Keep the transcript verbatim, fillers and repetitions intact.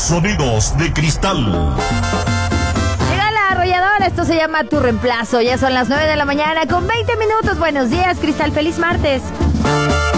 Sonidos de cristal. Llega la arrolladora, esto se llama Tu Reemplazo. Ya son las nueve de la mañana con veinte minutos. Buenos días, Cristal, feliz martes.